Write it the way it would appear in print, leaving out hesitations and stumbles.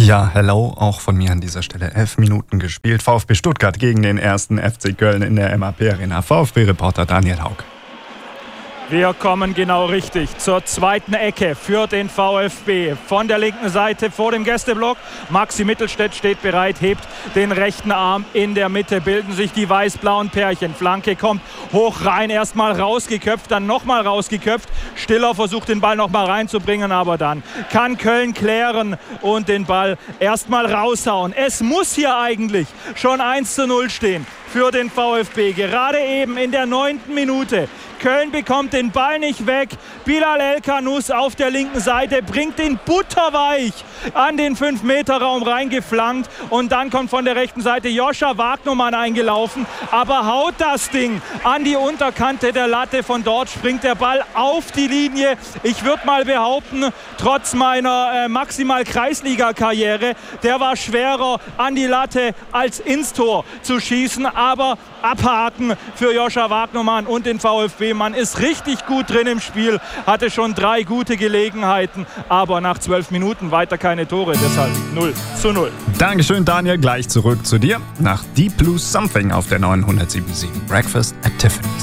Ja, hello, auch von mir an dieser Stelle. 11 Minuten gespielt. VfB Stuttgart gegen den ersten FC Köln in der MAP Arena. VfB-Reporter Daniel Haug. Wir kommen genau richtig zur zweiten Ecke für den VfB. Von der linken Seite vor dem Gästeblock. Maxi Mittelstädt steht bereit, hebt den rechten Arm in der Mitte. Bilden sich die weiß-blauen Pärchen. Flanke kommt hoch rein, erstmal rausgeköpft, dann nochmal rausgeköpft. Stiller versucht den Ball nochmal reinzubringen, aber dann kann Köln klären und den Ball erstmal raushauen. Es muss hier eigentlich schon 1:0 stehen für den VfB. Gerade eben in der 9. Minute. Köln bekommt den Ball nicht weg. Bilal El-Khanous auf der linken Seite bringt den butterweich an den 5-Meter-Raum reingeflankt. Und dann kommt von der rechten Seite Joscha Wagnermann eingelaufen. Aber haut das Ding an die Unterkante der Latte. Von dort springt der Ball auf die Linie. Ich würde mal behaupten, trotz meiner maximal Kreisliga-Karriere, der war schwerer an die Latte als ins Tor zu schießen. Aber abhaken für Joscha Wagnermann und den VfB. Man ist richtig gut drin im Spiel, hatte schon 3 gute Gelegenheiten, aber nach 12 Minuten weiter keine Tore, deshalb 0:0. Dankeschön, Daniel. Gleich zurück zu dir nach Deep Blue Something auf der 907.7 Breakfast at Tiffany's.